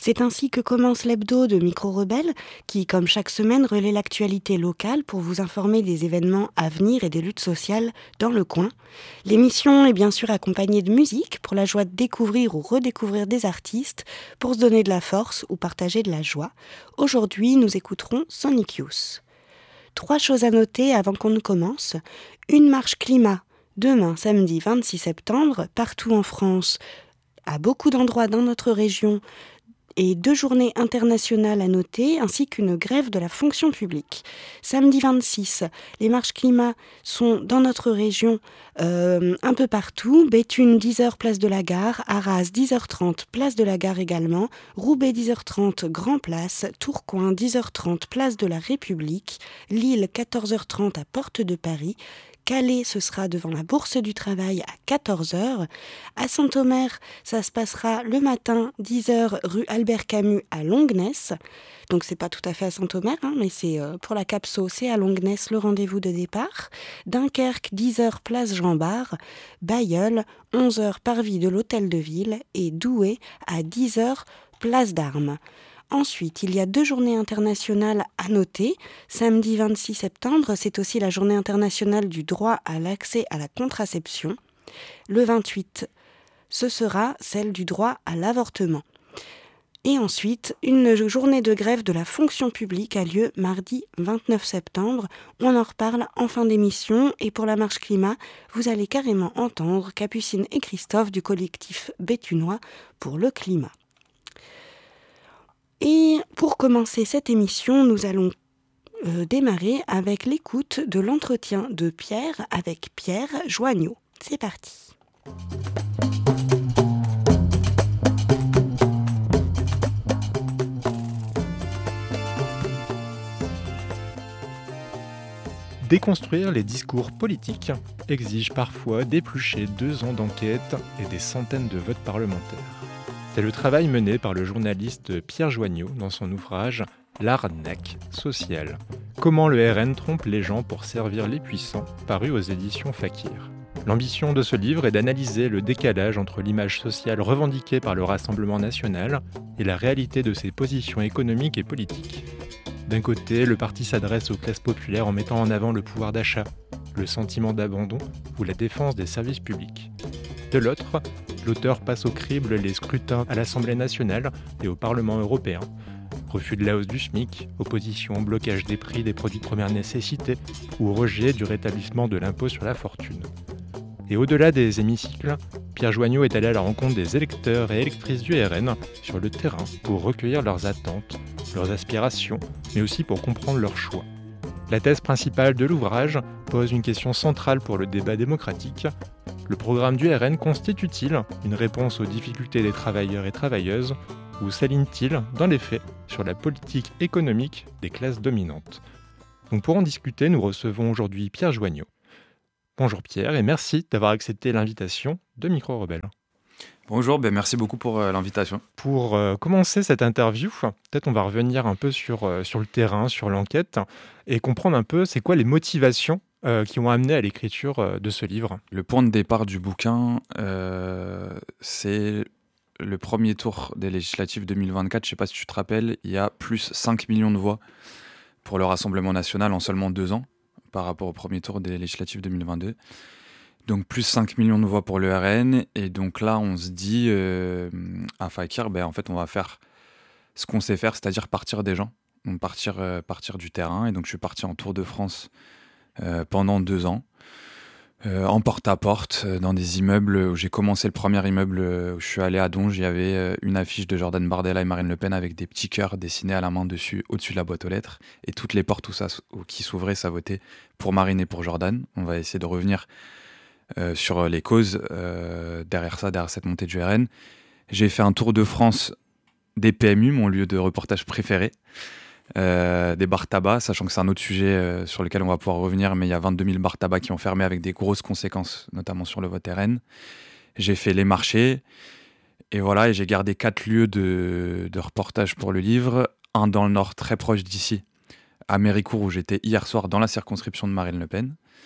C'est ainsi que commence l'hebdo de Micro-Rebelle, qui, comme chaque semaine, relaie l'actualité locale pour vous informer des événements à venir et des luttes sociales dans le coin. L'émission est bien sûr accompagnée de musique pour la joie de découvrir ou redécouvrir des artistes, pour se donner de la force ou partager de la joie. Aujourd'hui, nous écouterons Sonic Youth. 3 choses à noter avant qu'on ne commence. Une marche climat, demain, samedi 26 septembre, partout en France, à beaucoup d'endroits dans notre région, et 2 journées internationales à noter, ainsi qu'une grève de la fonction publique. Samedi 26, les marches climat sont dans notre région un peu partout. Béthune, 10h, place de la Gare. Arras, 10h30, place de la Gare également. Roubaix, 10h30, Grand Place. Tourcoing, 10h30, place de la République. Lille, 14h30, à Porte de Paris. Calais, ce sera devant la Bourse du Travail à 14h. À Saint-Omer, ça se passera le matin, 10h, rue Albert Camus à Longnes. Donc c'est pas tout à fait à Saint-Omer, mais c'est pour la Capso, c'est à Longnes le rendez-vous de départ. Dunkerque, 10h, place Jean Bart. Bailleul, 11h, parvis de l'Hôtel de Ville. Et Douai, à 10h, place d'Armes. Ensuite, il y a 2 journées internationales à noter. Samedi 26 septembre, c'est aussi la journée internationale du droit à l'accès à la contraception. Le 28, ce sera celle du droit à l'avortement. Et ensuite, une journée de grève de la fonction publique a lieu mardi 29 septembre. On en reparle en fin d'émission. Et pour la marche climat, vous allez carrément entendre Capucine et Christophe du collectif béthunois pour le climat. Et pour commencer cette émission, nous allons démarrer avec l'écoute de l'entretien de Pierre avec Pierre Joigneau. C'est parti. Déconstruire les discours politiques exige parfois d'éplucher 2 ans d'enquête et des centaines de votes parlementaires. C'est le travail mené par le journaliste Pierre Joigneau dans son ouvrage « L'arnaque sociale. Comment le RN trompe les gens pour servir les puissants » paru aux éditions Fakir. L'ambition de ce livre est d'analyser le décalage entre l'image sociale revendiquée par le Rassemblement national et la réalité de ses positions économiques et politiques. D'un côté, le parti s'adresse aux classes populaires en mettant en avant le pouvoir d'achat, le sentiment d'abandon ou la défense des services publics. De l'autre, l'auteur passe au crible les scrutins à l'Assemblée nationale et au Parlement européen. Refus de la hausse du SMIC, opposition au blocage des prix des produits de première nécessité ou rejet du rétablissement de l'impôt sur la fortune. Et au-delà des hémicycles, Pierre Joigneau est allé à la rencontre des électeurs et électrices du RN sur le terrain pour recueillir leurs attentes, leurs aspirations, mais aussi pour comprendre leurs choix. La thèse principale de l'ouvrage pose une question centrale pour le débat démocratique. Le programme du RN constitue-t-il une réponse aux difficultés des travailleurs et travailleuses ou s'aligne-t-il, dans les faits, sur la politique économique des classes dominantes ? Donc pour en discuter, nous recevons aujourd'hui Pierre Joigneau. Bonjour Pierre et merci d'avoir accepté l'invitation de Micro-Rebelle. Bonjour, merci beaucoup pour l'invitation. Pour commencer cette interview, peut-être on va revenir un peu sur le terrain, sur l'enquête et comprendre un peu c'est quoi les motivations qui ont amené à l'écriture de ce livre. Le point de départ du bouquin, c'est le premier tour des législatives 2024. Je ne sais pas si tu te rappelles, il y a plus 5 millions de voix pour le Rassemblement national en seulement 2 ans par rapport au premier tour des législatives 2022. Donc plus 5 millions de voix pour le RN. Et donc là, on se dit à Fakir, en fait, on va faire ce qu'on sait faire, c'est-à-dire partir des gens, donc partir du terrain. Et donc je suis parti en Tour de France pendant 2 ans, en porte-à-porte, dans des immeubles où j'ai commencé le premier immeuble où je suis allé à Donge. Il y avait une affiche de Jordan Bardella et Marine Le Pen avec des petits cœurs dessinés à la main dessus, au-dessus de la boîte aux lettres. Et toutes les portes qui s'ouvraient, ça votait pour Marine et pour Jordan. On va essayer de revenir sur les causes derrière cette montée du RN. J'ai fait un tour de France des PMU, mon lieu de reportage préféré, des bars tabac, sachant que c'est un autre sujet sur lequel on va pouvoir revenir, mais il y a 22 000 bars tabac qui ont fermé avec des grosses conséquences, notamment sur le vote RN. J'ai fait les marchés, et voilà, et j'ai gardé 4 lieux de reportage pour le livre, un dans le nord très proche d'ici, à Méricourt, où j'étais hier soir dans la circonscription de Marine Le Pen,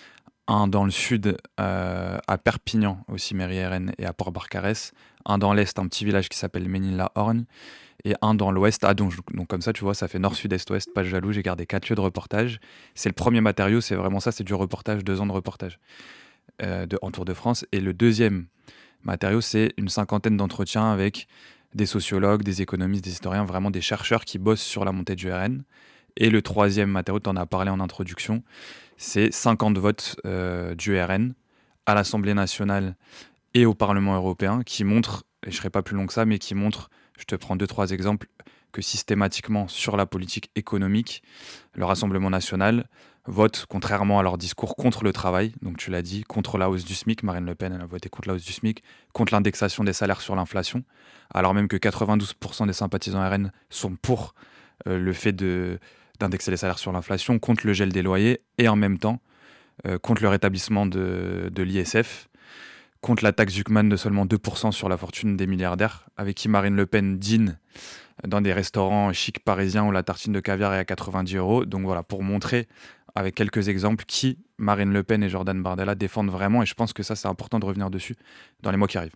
un dans le sud, à Perpignan, aussi mairie RN, et à Port-Barcarès, un dans l'est, un petit village qui s'appelle Ménil-la-Horgne, et un dans l'ouest à Donge. Donc comme ça, tu vois, ça fait nord, sud, est, ouest, pas jaloux, j'ai gardé 4 lieux de reportage. C'est le premier matériau, c'est vraiment ça, c'est du reportage, 2 ans de reportage en Tour de France. Et le deuxième matériau, c'est une cinquantaine d'entretiens avec des sociologues, des économistes, des historiens, vraiment des chercheurs qui bossent sur la montée du RN. Et le troisième matériau, tu en as parlé en introduction, c'est 50 votes du RN à l'Assemblée nationale et au Parlement européen qui montrent, et je ne serai pas plus long que ça, mais qui montrent, je te prends 2-3 exemples, que systématiquement sur la politique économique, le Rassemblement national vote, contrairement à leur discours, contre le travail. Donc tu l'as dit, contre la hausse du SMIC. Marine Le Pen, elle a voté contre la hausse du SMIC, contre l'indexation des salaires sur l'inflation, alors même que 92% des sympathisants RN sont pour le fait d'indexer les salaires sur l'inflation, contre le gel des loyers, et en même temps, contre le rétablissement de l'ISF, contre la taxe Zuckman de seulement 2% sur la fortune des milliardaires, avec qui Marine Le Pen dîne dans des restaurants chics parisiens où la tartine de caviar est à 90 euros. Donc voilà, pour montrer avec quelques exemples qui Marine Le Pen et Jordan Bardella défendent vraiment, et je pense que ça c'est important de revenir dessus dans les mois qui arrivent.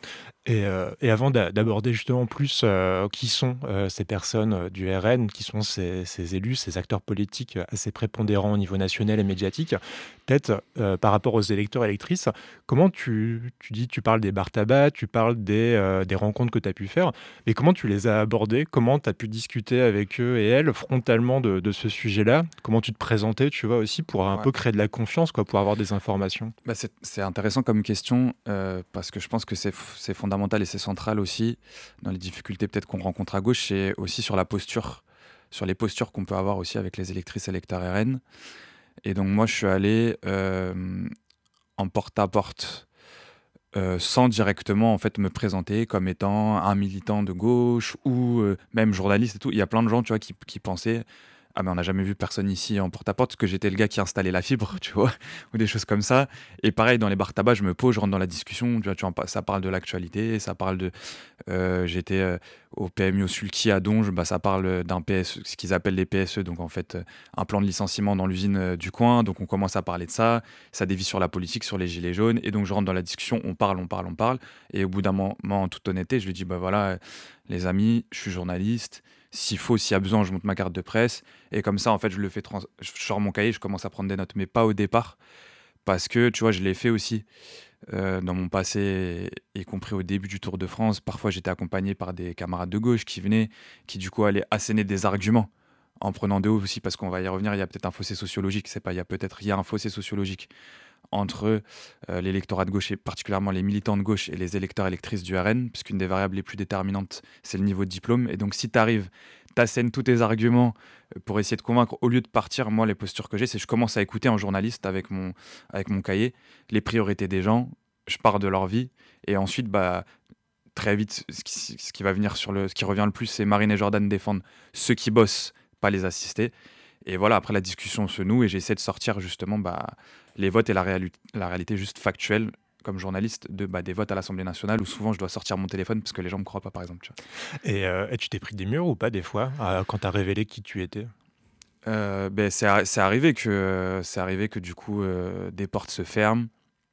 Et avant d'aborder justement plus qui sont ces personnes du RN, qui sont ces élus, ces acteurs politiques assez prépondérants au niveau national et médiatique, peut-être par rapport aux électeurs et électrices, comment tu parles des bar tabac, tu parles des rencontres que tu as pu faire, mais comment tu les as abordées, comment tu as pu discuter avec eux et elles frontalement de ce sujet-là, comment tu te présentais, tu vois, aussi pour un peu créer de la confiance, quoi, pour avoir des informations. Bah c'est intéressant comme question parce que je pense que c'est fondamental et c'est central aussi dans les difficultés peut-être qu'on rencontre à gauche, c'est aussi sur la posture, sur les postures qu'on peut avoir aussi avec les électrices et électeurs RN. Et donc moi je suis allé en porte-à-porte sans directement en fait me présenter comme étant un militant de gauche ou même journaliste et tout. Il y a plein de gens, tu vois, qui pensaient ah mais on n'a jamais vu personne ici en porte-à-porte parce que j'étais le gars qui installait la fibre, tu vois, ou des choses comme ça. Et pareil, dans les bars tabac, je me pose, je rentre dans la discussion, tu vois, ça parle de l'actualité, ça parle de... j'étais au PMI au Sulky à Donge, bah, ça parle d'un PSE, ce qu'ils appellent les PSE, donc en fait un plan de licenciement dans l'usine du coin, donc on commence à parler de ça, ça dévie sur la politique, sur les gilets jaunes, et donc je rentre dans la discussion, on parle, et au bout d'un moment, en toute honnêteté, je lui dis, bah voilà, les amis, je suis journaliste, s'il y a besoin, je monte ma carte de presse. Et comme ça, en fait, je sors mon cahier, je commence à prendre des notes. Mais pas au départ, parce que, tu vois, je l'ai fait aussi dans mon passé, y compris au début du Tour de France. Parfois, j'étais accompagné par des camarades de gauche qui venaient, qui du coup allaient asséner des arguments en prenant de haut aussi, parce qu'on va y revenir, il y a peut-être un fossé sociologique. Il y a un fossé sociologique entre l'électorat de gauche et particulièrement les militants de gauche et les électeurs et électrices du RN, puisqu'une des variables les plus déterminantes, c'est le niveau de diplôme. Et donc si tu arrives, t'assènes tous tes arguments pour essayer de convaincre, au lieu de partir, moi les postures que j'ai, c'est que je commence à écouter en journaliste avec mon cahier les priorités des gens, je pars de leur vie, et ensuite bah très vite ce qui va venir ce qui revient le plus, c'est Marine et Jordan défendent ceux qui bossent, pas les assister. Et voilà, après la discussion se noue et j'essaie de sortir justement les votes et la réalité juste factuelle comme journaliste des votes à l'Assemblée nationale où souvent je dois sortir mon téléphone parce que les gens me croient pas, par exemple. Tu vois. Et tu t'es pris des murs ou pas des fois quand tu as révélé qui tu étais? C'est arrivé que du coup des portes se ferment.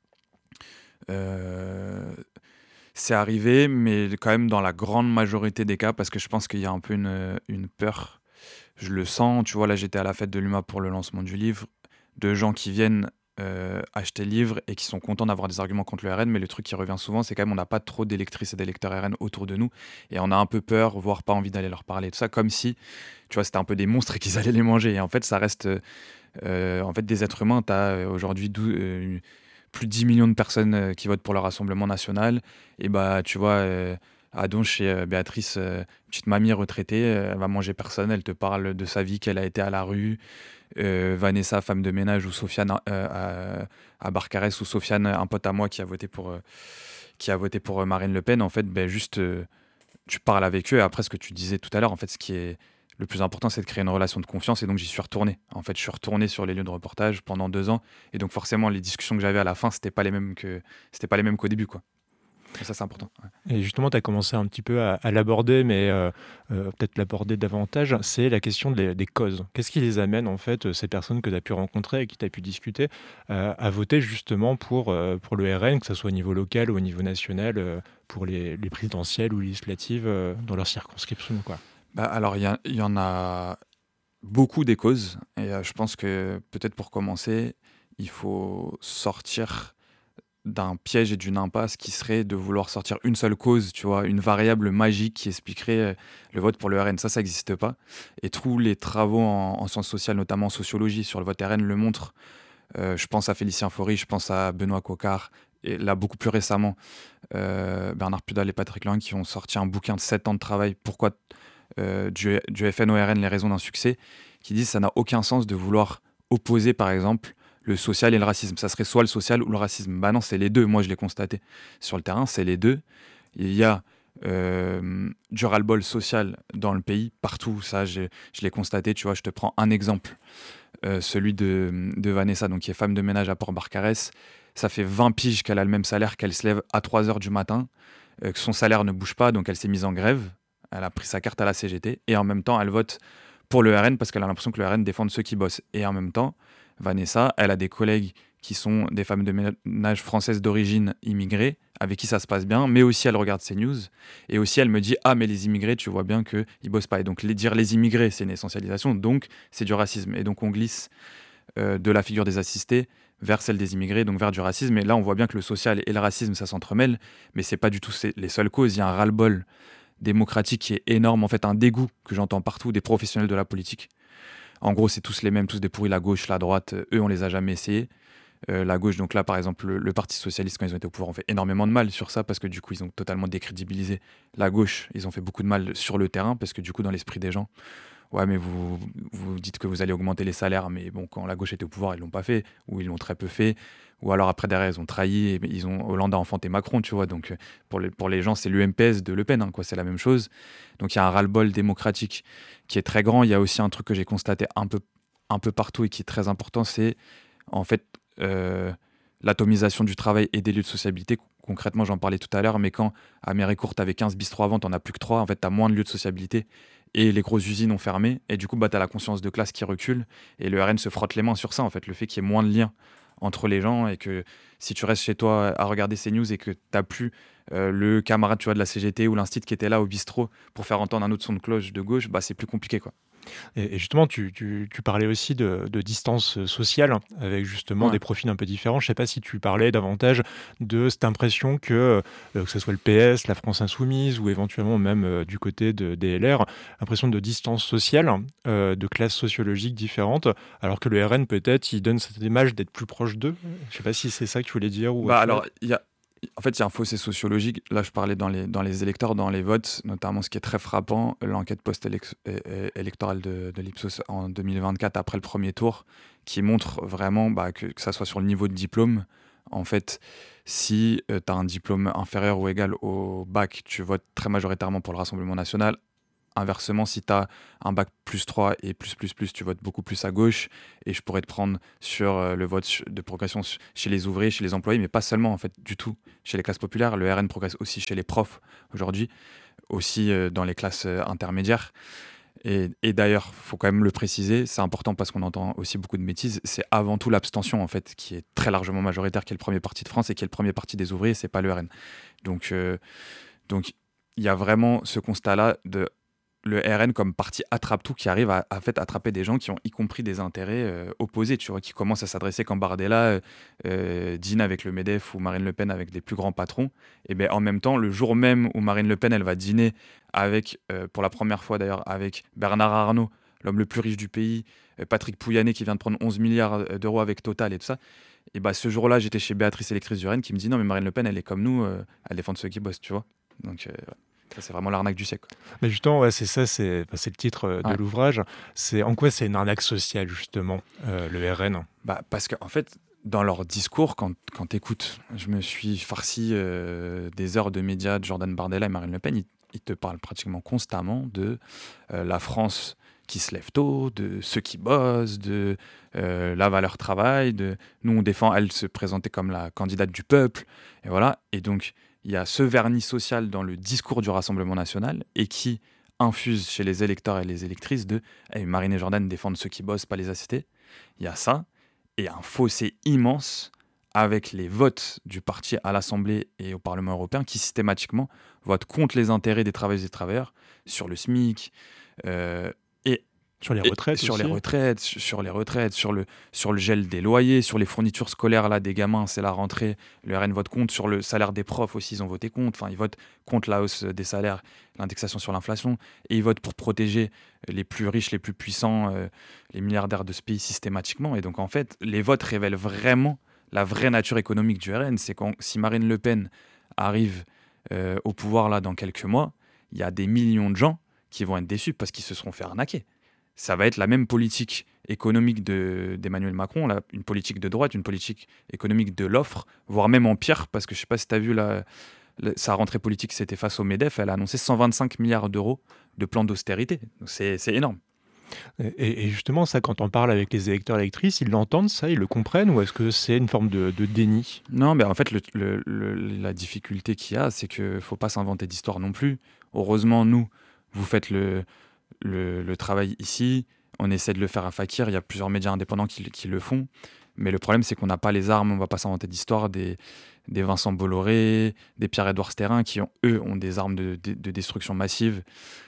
C'est arrivé, mais quand même dans la grande majorité des cas, parce que je pense qu'il y a un peu une peur. Je le sens, tu vois, là j'étais à la fête de l'UMA pour le lancement du livre, de gens qui viennent acheter le livre et qui sont contents d'avoir des arguments contre le RN, mais le truc qui revient souvent, c'est quand même on n'a pas trop d'électrices et d'électeurs RN autour de nous, et on a un peu peur, voire pas envie d'aller leur parler, tout ça, comme si, tu vois, c'était un peu des monstres et qu'ils allaient les manger, et en fait ça reste en fait des êtres humains. T'as aujourd'hui plus de 10 millions de personnes qui votent pour le Rassemblement national, et bah tu vois... à Donge, chez Béatrice, petite mamie retraitée, elle va manger personne, elle te parle de sa vie, qu'elle a été à la rue. Vanessa, femme de ménage, ou Sofiane à Barcarès, ou Sofiane, un pote à moi qui a voté pour Marine Le Pen. En fait, juste tu parles avec eux. Et après, ce que tu disais tout à l'heure, en fait, ce qui est le plus important, c'est de créer une relation de confiance. Et donc, j'y suis retourné. En fait, je suis retourné sur les lieux de reportage pendant 2 ans. Et donc, forcément, les discussions que j'avais à la fin, c'était pas les mêmes qu'au début, quoi. Et ça, c'est important. Ouais. Et justement, tu as commencé un petit peu à l'aborder, mais peut-être l'aborder davantage, c'est la question des causes. Qu'est-ce qui les amène, en fait, ces personnes que tu as pu rencontrer, avec qui tu as pu discuter, à voter justement pour le RN, que ce soit au niveau local ou au niveau national, pour les présidentielles ou législatives dans leur circonscription, quoi. Alors, il y en a beaucoup des causes. Et je pense que peut-être pour commencer, il faut sortir d'un piège et d'une impasse qui serait de vouloir sortir une seule cause, tu vois, une variable magique qui expliquerait le vote pour le RN. Ça n'existe pas. Et tous les travaux en sciences sociales, notamment en sociologie, sur le vote RN le montrent. Je pense à Félicien Faury, je pense à Benoît Coquart, et là, beaucoup plus récemment, Bernard Pudal et Patrick Lang qui ont sorti un bouquin de 7 ans de travail, pourquoi du FN au RN, les raisons d'un succès, qui disent que ça n'a aucun sens de vouloir opposer, par exemple, le social et le racisme. Ça serait soit le social ou le racisme. Bah non, c'est les deux. Moi, je l'ai constaté sur le terrain, c'est les deux. Il y a du ras-le-bol social dans le pays, partout. Ça, je l'ai constaté. Tu vois, je te prends un exemple. Celui de Vanessa, donc, qui est femme de ménage à Port-Barcarès. Ça fait 20 piges qu'elle a le même salaire, qu'elle se lève à 3h du matin, que son salaire ne bouge pas, donc elle s'est mise en grève. Elle a pris sa carte à la CGT et en même temps, elle vote pour le RN parce qu'elle a l'impression que le RN défend ceux qui bossent. Et en même temps, Vanessa, elle a des collègues qui sont des femmes de ménage françaises d'origine immigrées, avec qui ça se passe bien, mais aussi elle regarde ces news. Et aussi, elle me dit « Ah, mais les immigrés, tu vois bien qu'ils bossent pas. » Et donc, dire les immigrés, c'est une essentialisation, donc c'est du racisme. Et donc, on glisse de la figure des assistés vers celle des immigrés, donc vers du racisme. Et là, on voit bien que le social et le racisme, ça s'entremêle, mais c'est pas du tout les seules causes. Il y a un ras-le-bol démocratique qui est énorme, en fait, un dégoût que j'entends partout des professionnels de la politique. En gros, c'est tous les mêmes, tous des pourris, la gauche, la droite, eux, on les a jamais essayés. La gauche, donc là, par exemple, le Parti Socialiste, quand ils ont été au pouvoir, ont fait énormément de mal sur ça, parce que du coup, ils ont totalement décrédibilisé la gauche. Ils ont fait beaucoup de mal sur le terrain, parce que du coup, dans l'esprit des gens, ouais, mais vous dites que vous allez augmenter les salaires, mais bon, quand la gauche était au pouvoir, ils l'ont pas fait, ou ils l'ont très peu fait, ou alors après derrière, ils ont trahi, et Hollande a enfanté Macron, tu vois. Donc pour les gens, c'est l'UMPS de Le Pen, hein, quoi, c'est la même chose. Donc il y a un ras-le-bol démocratique qui est très grand. Il y a aussi un truc que j'ai constaté un peu partout et qui est très important, c'est en fait l'atomisation du travail et des lieux de sociabilité. Concrètement, j'en parlais tout à l'heure, mais quand à Méricourt, tu avais 15 bistrots avant, t'en as plus que 3, en fait, tu as moins de lieux de sociabilité. Et les grosses usines ont fermé, et du coup, tu as la conscience de classe qui recule, et le RN se frotte les mains sur ça, en fait, le fait qu'il y ait moins de liens entre les gens, et que si tu restes chez toi à regarder ces news et que tu n'as plus le camarade, tu vois, de la CGT ou l'instit qui était là au bistrot pour faire entendre un autre son de cloche de gauche, bah, c'est plus compliqué, quoi. Et justement, tu parlais aussi de distance sociale, avec justement des profils un peu différents. Je ne sais pas si tu parlais davantage de cette impression que ce soit le PS, la France Insoumise, ou éventuellement même du côté des LR, impression de distance sociale, de classes sociologiques différentes, alors que le RN, peut-être, il donne cette image d'être plus proche d'eux. Je ne sais pas si c'est ça que tu voulais dire. Ou alors, en fait, il y a un fossé sociologique. Là, je parlais dans les électeurs, dans les votes, notamment ce qui est très frappant, l'enquête post-électorale de l'Ipsos en 2024, après le premier tour, qui montre vraiment que ça soit sur le niveau de diplôme. En fait, si tu as un diplôme inférieur ou égal au bac, tu votes très majoritairement pour le Rassemblement national. Inversement, si tu as un bac +3 et plus, tu votes beaucoup plus à gauche. Et je pourrais te prendre sur le vote de progression chez les ouvriers, chez les employés, mais pas seulement, en fait, du tout. Chez les classes populaires, le RN progresse aussi chez les profs aujourd'hui, aussi dans les classes intermédiaires. Et d'ailleurs, il faut quand même le préciser, c'est important parce qu'on entend aussi beaucoup de bêtises, c'est avant tout l'abstention, en fait, qui est très largement majoritaire, qui est le premier parti de France et qui est le premier parti des ouvriers, c'est pas le RN. Donc, il y a vraiment ce constat-là de le RN comme parti attrape-tout qui arrive à fait attraper des gens qui ont y compris des intérêts opposés, tu vois, qui commencent à s'adresser quand Bardella dîne avec le MEDEF ou Marine Le Pen avec des plus grands patrons. Et bien en même temps, le jour même où Marine Le Pen elle va dîner avec, pour la première fois d'ailleurs, avec Bernard Arnault, l'homme le plus riche du pays, Patrick Pouyanné qui vient de prendre 11 milliards d'euros avec Total et tout ça, et bah ce jour-là, j'étais chez Béatrice Électrice du Rennes qui me dit non mais Marine Le Pen elle est comme nous, elle défend ceux qui bossent, tu vois. Donc ça, c'est vraiment l'arnaque du siècle. Mais justement, ouais, c'est ça, c'est le titre de l'ouvrage. C'est en quoi c'est une arnaque sociale, justement, le RN? Parce qu'en fait, dans leur discours, quand tu écoutes, je me suis farci des heures de médias de Jordan Bardella et Marine Le Pen, ils te parlent pratiquement constamment de la France qui se lève tôt, de ceux qui bossent, de la valeur travail, de nous on défend, elle se présentait comme la candidate du peuple, et voilà. Et donc il y a ce vernis social dans le discours du Rassemblement national et qui infuse chez les électeurs et les électrices de Marine et Jordan défendent ceux qui bossent, pas les assistés. Il y a ça et un fossé immense avec les votes du parti à l'Assemblée et au Parlement européen qui systématiquement votent contre les intérêts des travailleuses et des travailleurs sur le SMIC et Sur les retraites sur aussi. les retraites, sur le gel des loyers, sur les fournitures scolaires là, des gamins, c'est la rentrée. Le RN vote contre, sur le salaire des profs aussi, ils ont voté contre. Enfin, ils votent contre la hausse des salaires, l'indexation sur l'inflation. Et ils votent pour protéger les plus riches, les plus puissants, les milliardaires de ce pays systématiquement. Et donc, en fait, les votes révèlent vraiment la vraie nature économique du RN. C'est quand, si Marine Le Pen arrive au pouvoir là dans quelques mois, il y a des millions de gens qui vont être déçus parce qu'ils se seront fait arnaquer. Ça va être la même politique économique d'Emmanuel Macron, une politique de droite, une politique économique de l'offre, voire même en pire, parce que je ne sais pas si tu as vu sa rentrée politique, c'était face au MEDEF, elle a annoncé 125 milliards d'euros de plan d'austérité. Donc c'est énorme. Et justement, ça, quand on parle avec les électeurs et électrices, ils l'entendent, ça, ils le comprennent, ou est-ce que c'est une forme de déni? Non, mais en fait, la difficulté qu'il y a, c'est qu'il ne faut pas s'inventer d'histoire non plus. Heureusement, nous, vous faites le travail ici, on essaie de le faire à Fakir, il y a plusieurs médias indépendants qui le font, mais le problème c'est qu'on n'a pas les armes, on ne va pas s'inventer d'histoire, des Vincent Bolloré, des Pierre-Édouard Sterrin qui ont des armes de destruction massive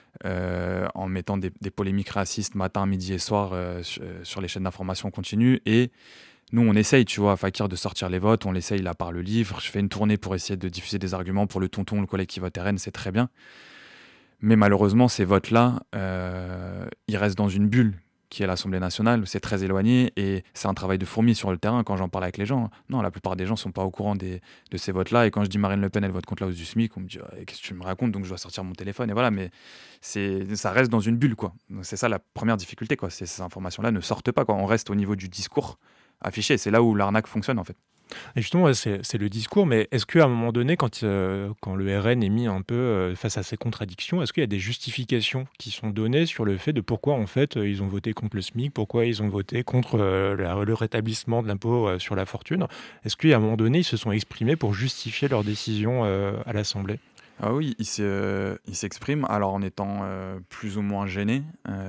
en mettant des polémiques racistes matin, midi et soir sur les chaînes d'information continue. Et nous on essaye, tu vois, à Fakir de sortir les votes, on l'essaye là par le livre, je fais une tournée pour essayer de diffuser des arguments pour le tonton, le collègue qui vote RN, c'est très bien. Mais malheureusement, ces votes-là, ils restent dans une bulle qui est l'Assemblée nationale, c'est très éloigné et c'est un travail de fourmi sur le terrain quand j'en parle avec les gens. Non, la plupart des gens ne sont pas au courant de ces votes-là et quand je dis Marine Le Pen, elle vote contre la hausse du SMIC, on me dit qu'est-ce que tu me racontes, donc je dois sortir mon téléphone et voilà, mais ça reste dans une bulle, quoi. Donc c'est ça la première difficulté, quoi. Ces informations-là ne sortent pas, quoi. On reste au niveau du discours affiché, c'est là où l'arnaque fonctionne en fait. Et justement, ouais, c'est le discours, mais est-ce qu'à un moment donné, quand le RN est mis un peu face à ces contradictions, est-ce qu'il y a des justifications qui sont données sur le fait de pourquoi, en fait, ils ont voté contre le SMIC, pourquoi ils ont voté contre le rétablissement de l'impôt sur la fortune? Est-ce qu'à un moment donné, ils se sont exprimés pour justifier leur décision à l'Assemblée? Ah oui, ils s'expriment, alors en étant plus ou moins gênés,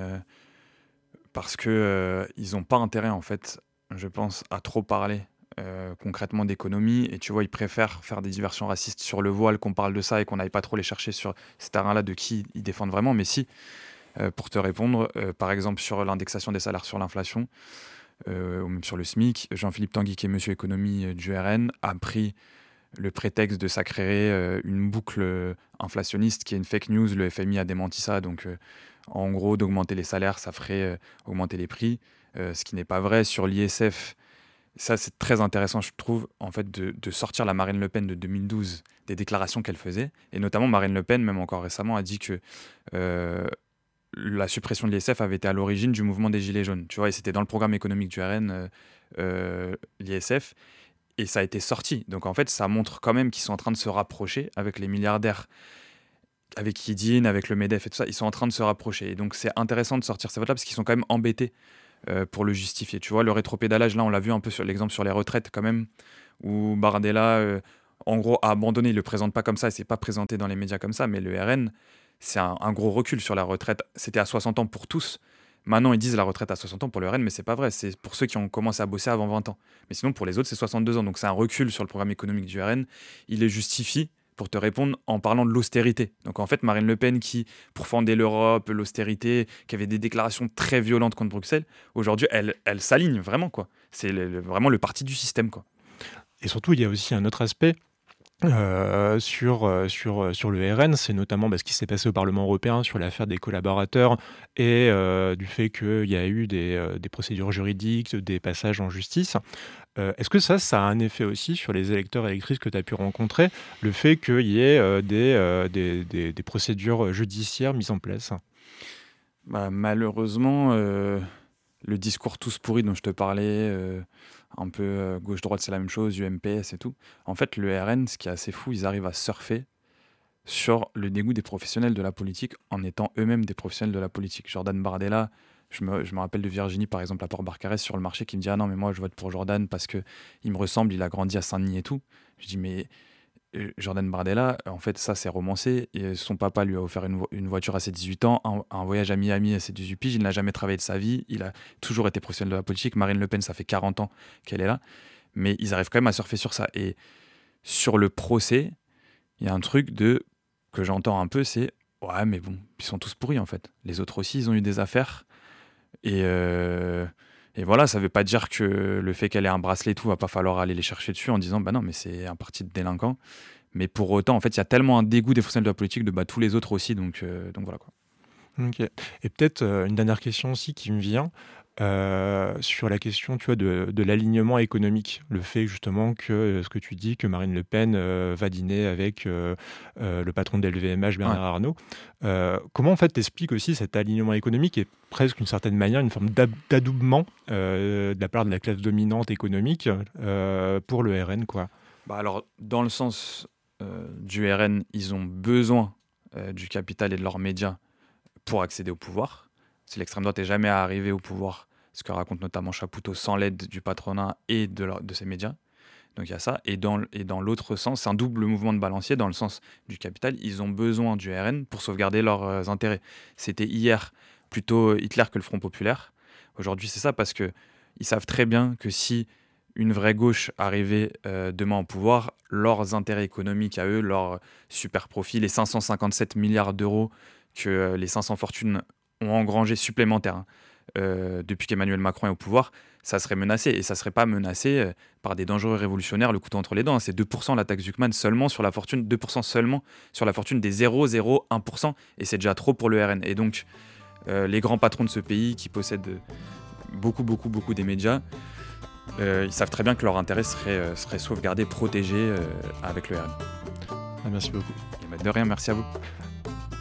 parce que ils n'ont pas intérêt, en fait, je pense, à trop parler concrètement d'économie. Et tu vois, ils préfèrent faire des diversions racistes sur le voile, qu'on parle de ça et qu'on n'aille pas trop les chercher sur ce terrain-là de qui ils défendent vraiment. Mais si, pour te répondre, par exemple sur l'indexation des salaires sur l'inflation, ou même sur le SMIC, Jean-Philippe Tanguy, qui est monsieur économie du RN, a pris le prétexte de ça créerait une boucle inflationniste qui est une fake news. Le FMI a démenti ça, donc en gros, d'augmenter les salaires, ça ferait augmenter les prix, ce qui n'est pas vrai. Sur l'ISF, ça c'est très intéressant, je trouve, en fait, de sortir la Marine Le Pen de 2012, des déclarations qu'elle faisait, et notamment Marine Le Pen, même encore récemment, a dit que la suppression de l'ISF avait été à l'origine du mouvement des Gilets jaunes, tu vois, et c'était dans le programme économique du RN, l'ISF, et ça a été sorti. Donc en fait, ça montre quand même qu'ils sont en train de se rapprocher avec les milliardaires, avec Yedin, avec le MEDEF et tout ça, ils sont en train de se rapprocher. Et donc c'est intéressant de sortir ces votes-là parce qu'ils sont quand même embêtés pour le justifier. Tu vois, le rétropédalage, là, on l'a vu un peu sur l'exemple sur les retraites quand même, où Bardella, en gros, a abandonné, il ne le présente pas comme ça, il ne s'est pas présenté dans les médias comme ça, mais le RN, c'est un gros recul sur la retraite. C'était à 60 ans pour tous. Maintenant, ils disent la retraite à 60 ans pour le RN, mais c'est pas vrai. C'est pour ceux qui ont commencé à bosser avant 20 ans. Mais sinon, pour les autres, c'est 62 ans. Donc c'est un recul sur le programme économique du RN. Il les justifie, pour te répondre, en parlant de l'austérité. Donc en fait, Marine Le Pen, qui pourfendait l'Europe, l'austérité, qui avait des déclarations très violentes contre Bruxelles, aujourd'hui, elle s'aligne vraiment, quoi. C'est vraiment le parti du système, quoi. Et surtout, il y a aussi un autre aspect sur le RN, c'est notamment ce qui s'est passé au Parlement européen sur l'affaire des collaborateurs et du fait qu'il y a eu des procédures juridiques, des passages en justice. Est-ce que ça a un effet aussi sur les électeurs et électrices que tu as pu rencontrer, le fait qu'il y ait des procédures judiciaires mises en place? Malheureusement, le discours tous pourris dont je te parlais, un peu gauche-droite, c'est la même chose, UMPS et tout. En fait, le RN, ce qui est assez fou, ils arrivent à surfer sur le dégoût des professionnels de la politique en étant eux-mêmes des professionnels de la politique. Jordan Bardella, je me rappelle de Virginie, par exemple, à Port-Barcarès sur le marché, qui me dit « Ah non, mais moi, je vote pour Jordan parce qu'il me ressemble, il a grandi à Saint-Denis et tout. » Je dis « Mais Jordan Bardella, en fait, ça, c'est romancé. Et son papa lui a offert une voiture à ses 18 ans, un voyage à Miami à ses 18 piges. Il n'a jamais travaillé de sa vie. Il a toujours été professionnel de la politique. Marine Le Pen, ça fait 40 ans qu'elle est là. Mais ils arrivent quand même à surfer sur ça. Et sur le procès, il y a un truc que j'entends un peu, c'est « Ouais, mais bon, ils sont tous pourris, en fait. Les autres aussi, ils ont eu des affaires. » Et voilà, ça veut pas dire que le fait qu'elle ait un bracelet et tout, va pas falloir aller les chercher dessus en disant bah non, mais c'est un parti de délinquants. Mais pour autant, en fait, il y a tellement un dégoût des fonctionnaires de la politique de tous les autres aussi, donc voilà quoi. Ok. Et peut-être une dernière question aussi qui me vient sur la question, tu vois, de l'alignement économique. Le fait justement que ce que tu dis, que Marine Le Pen va dîner avec le patron de LVMH, Bernard Arnault. Comment en fait t'expliques aussi cet alignement économique et presque d'une certaine manière une forme d'adoubement de la part de la classe dominante économique pour le RN, quoi. Alors, dans le sens du RN, ils ont besoin du capital et de leurs médias pour accéder au pouvoir. Si l'extrême droite n'est jamais arrivée au pouvoir, ce que raconte notamment Chapoutot, sans l'aide du patronat et de ses médias. Donc il y a ça. Et dans l'autre sens, c'est un double mouvement de balancier. Dans le sens du capital, ils ont besoin du RN pour sauvegarder leurs intérêts. C'était hier plutôt Hitler que le Front populaire. Aujourd'hui, c'est ça parce qu'ils savent très bien que si une vraie gauche arrivait demain au pouvoir, leurs intérêts économiques à eux, leurs super profits, les 557 milliards d'euros que les 500 fortunes ont engrangé supplémentaires depuis qu'Emmanuel Macron est au pouvoir, ça serait menacé. Et ça ne serait pas menacé par des dangereux révolutionnaires le couteau entre les dents. C'est 2% la taxe Zuckman seulement sur la fortune, 2% seulement sur la fortune des 0,01%. Et c'est déjà trop pour le RN. Et donc, les grands patrons de ce pays qui possèdent beaucoup des médias, ils savent très bien que leur intérêt serait sauvegardé, protégé avec le RN. Merci beaucoup. De rien, merci à vous.